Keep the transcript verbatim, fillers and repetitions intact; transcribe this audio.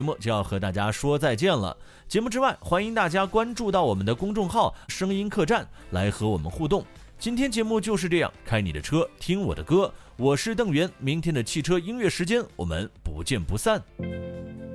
目就要和大家说再见了。节目之外，欢迎大家关注到我们的公众号声音客栈来和我们互动。今天节目就是这样，开你的车听我的歌，我是邓源，明天的汽车音乐时间我们不见不散。